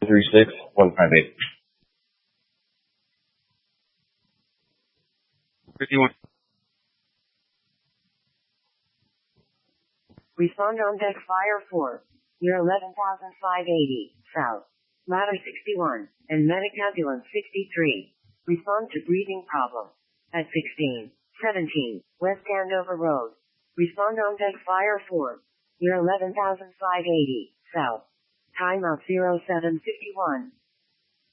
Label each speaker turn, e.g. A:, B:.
A: 136-158.
B: 51.
C: Respond on deck fire 4. Near 11,580, south. Ladder 61, and medic ambulance 63. Respond to breathing problem. At 1617, West Andover Road. Respond on deck fire 4. Near 11,580, south. Timeout 0751.